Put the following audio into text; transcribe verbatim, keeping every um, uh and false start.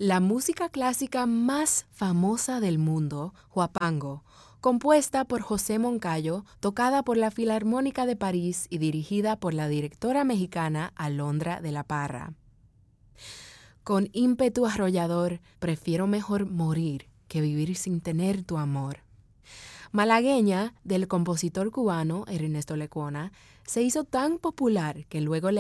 La música clásica más famosa del mundo, Huapango, compuesta por José Moncayo, tocada por la Filarmónica de París y dirigida por la directora mexicana Alondra de la Parra. Con ímpetu arrollador, prefiero mejor morir que vivir sin tener tu amor. Malagueña, del compositor cubano Ernesto Lecuona, se hizo tan popular que luego le